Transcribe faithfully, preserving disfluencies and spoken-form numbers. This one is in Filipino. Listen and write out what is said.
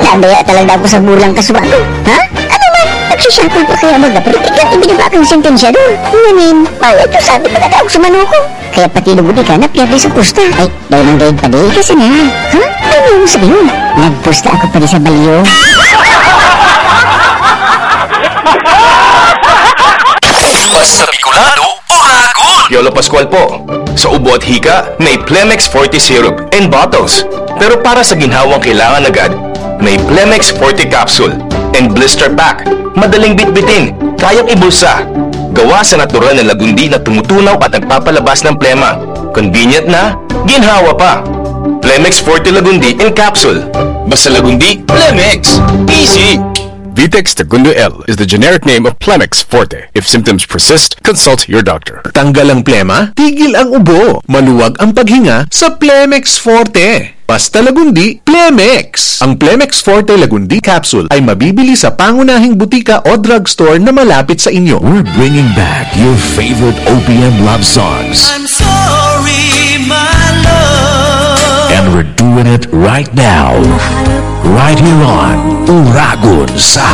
Daya talaga ako sa bulang kasuwa ko. Ha? Ano man? Nagsisapol pa kaya mag-aprit. Ikaw ibinaba kang sentensya doon. Nganin, bayad to sabi pa na ako sa manuko. Kaya pati lubudi ka na piyerde sa pusta. Ay, daw nang daig pa di kasi na. Ha? Ano yung sabihin? Nagpusta ako pa di sa baliyo. Mas sa Bicolano, Uragon! Yolo Pascual po. Sa ubo at hika, may Plemex forty syrup and bottles. Pero para sa ginhawang kailangan agad, may Plemex forty capsule and blister pack. Madaling bitbitin, kayang ibulsa. Gawa sa natural na lagundi na tumutunaw at nagpapalabas ng plema. Convenient na, ginhawa pa. Plemex forty Lagundi in capsule. Basta Lagundi, Plemex. Easy! Vitex Segundo L is the generic name of Plemex Forte. If symptoms persist, consult your doctor. Tanggal ang plema, tigil ang ubo, maluwag ang paghinga sa Plemex Forte. Basta Lagundi, Plemex. Ang Plemex Forte Lagundi Capsule ay mabibili sa pangunahing butika o drugstore na malapit sa inyo. We're bringing back your favorite O P M love songs. I'm sorry, my love. And we're doing it right now. Right here on Uragon sa